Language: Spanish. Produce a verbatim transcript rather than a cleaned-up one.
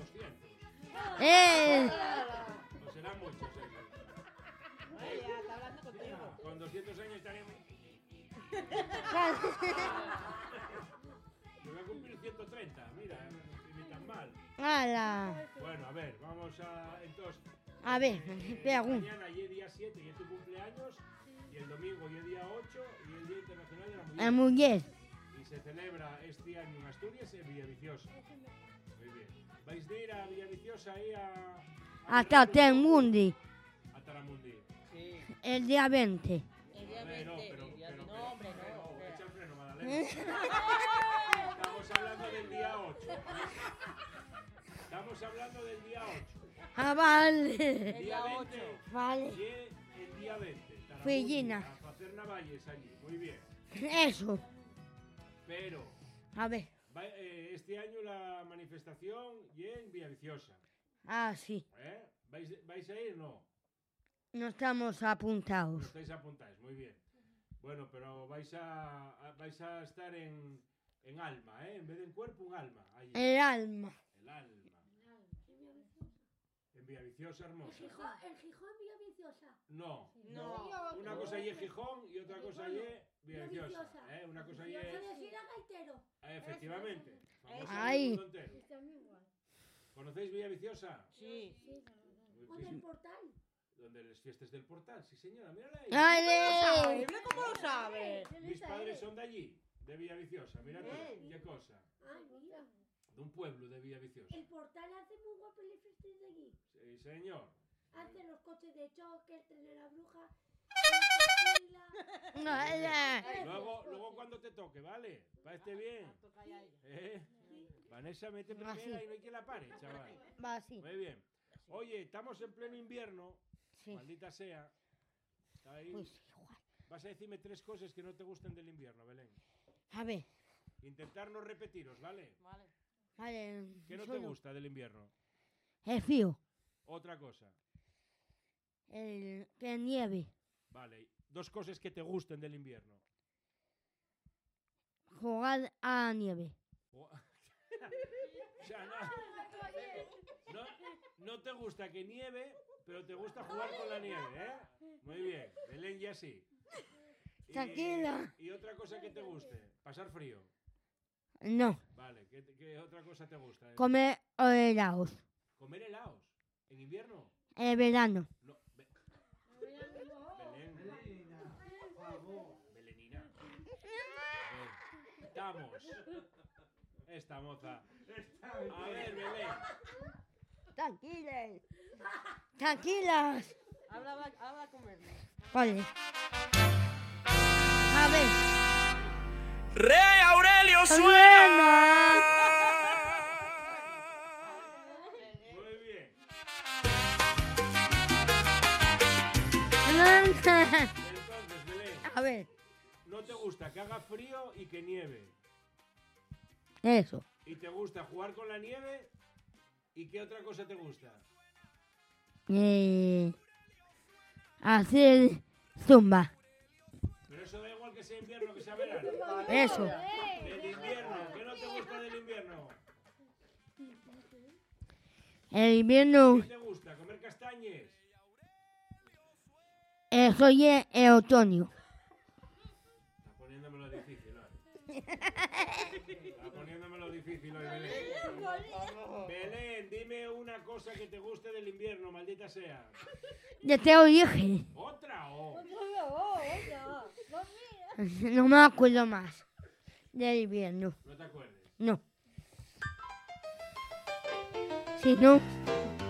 doscientos. ¡Eh! Pues serán muchos ellos. Ay, ya, está hablando contigo. Con doscientos años estaríamos... Me voy a cumplir ciento treinta, mira, ni tan mal. ¡Hala! Bueno, a ver, vamos a... Entonces... A ver, eh, espera, un... mañana y el día siete y es tu cumpleaños, y el domingo y el día ocho y el Día Internacional de la Mujer. La mujer. Y se celebra este año en Asturias en Villaviciosa. Muy bien. ¿Vais a ir a Villaviciosa ahí a... a Hasta Temundi. A Taramundi. Sí. El día veinte. El día Hombre, no, veinte. pero, el día pero, veinte. pero, No, hombre, pero, no. echa el freno, Madalena. Estamos hablando del día ocho. Estamos hablando del día ocho. Ah, vale. El Día día veinte. ocho. Vale. Y el día veinte. Taramundi, Fellina. A hacer navalles allí. Muy bien. Eso. Pero A ver. va- eh, este año la manifestación y en Villaviciosa. Ah, sí. ¿Eh? ¿Vais, ¿Vais a ir? No. No estamos No apuntados. estáis apuntáis, muy bien. Bueno, pero vais a, a- vais a estar en, en alma, ¿eh? En vez de en cuerpo, un alma. Allí. El alma. El alma. En Villaviciosa, hermosa. ¿En Gijón, Villaviciosa? No. No. Una cosa allí es Gijón y otra cosa allí es Villaviciosa. Villaviciosa. ¿eh? Una cosa allí Yo es... soy de Sira Gaitero. eh, efectivamente. Famoso Ay. mundo entero. Están igual. ¿Conocéis Villaviciosa? Sí. Sí. Muy O del bien. portal. Donde las fiestas del portal, sí señora, mírala ahí. ¡Ale! Mira cómo lo sabes. Mis padres son de allí, de Villaviciosa, mira tú, Bien. qué cosa. Ay, mira. De un pueblo de Villaviciosa. El portal hace muy guapo el festín de allí. Sí, señor. Hace los coches de choque, el tren de la bruja. el ¡Ale! Luego, luego cuando te toque, ¿vale? Para este bien. Toca ya ella. ¿Eh? Vanessa, mete Ah, primera sí. y no hay quien la pare, chaval. Va así. Muy bien. Oye, estamos en pleno invierno, Sí. maldita sea. Está ahí. Pues igual. Vas a decirme tres cosas que no te gustan del invierno, Belén. A ver. Intentar no repetiros, ¿vale? Vale. Vale. ¿Qué no te solo. gusta del invierno? El frío. Otra cosa. El que nieve. Vale. Dos cosas que te gusten del invierno. Jugar a la nieve. O o sea, no, no, no te gusta que nieve, pero te gusta jugar con la nieve, ¿eh? Muy bien, Belén ya sí. Y- Tranquila. Y otra cosa que te guste, pasar frío. No. Vale, ¿qué, qué otra cosa te gusta? Comer helados. ¿Comer helados? ¿En invierno? En verano. No. Be- Belén. Belenina. A ver, estamos. Esta moza. A ver, Belén. Tranquilas. Tranquilas. Habla, habla, habla con él. Vale. A ver. Rey Aurelio Suena. Muy bien. Entonces, Belén, A ver. no te gusta que haga frío y que nieve. Eso. ¿Y te gusta jugar con la nieve? ¿Y qué otra cosa te gusta? Eh, hacer zumba. Pero eso da igual que sea invierno que sea verano. Eso. Del invierno, ¿qué no te gusta del invierno? El invierno. ¿Qué te gusta? ¿Comer castañes? Eso es el otoño. Está poniéndomelo difícil hoy. Está poniéndomelo difícil hoy, Belén. Belén, dime una cosa que te guste del invierno, maldita sea. Ya te lo dije. ¿Otra o? No me acuerdo más del invierno. No te acuerdes. No. Si no,